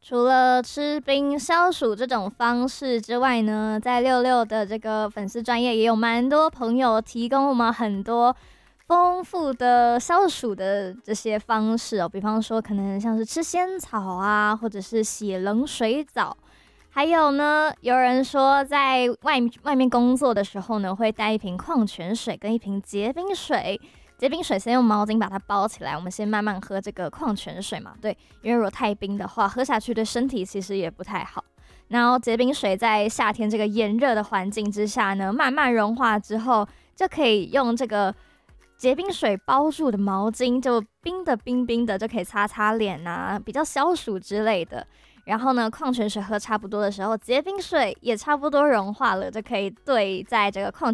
除了吃冰消暑这种方式之外呢，在六六的这个粉丝专页也有蛮多朋友提供我们很多丰富的消暑的这些方式哦，比方说可能像是吃仙草啊，或者是洗冷水澡。还有呢，有人说在外面工作的时候呢，会带一瓶矿泉水跟一瓶结冰水。结冰水先用毛巾把它包起来，我们先慢慢喝这个矿泉水嘛，对，因为如果太冰的话，喝下去对身体其实也不太好。然后结冰水在夏天这个炎热的环境之下呢，慢慢融化之后，就可以用这个结冰水包住的毛巾，就冰冰的就可以擦擦脸啊，比较消暑之类的。然后呢，矿泉水喝差不多的时候，结冰水也差不多融化了，就可以兑在这个矿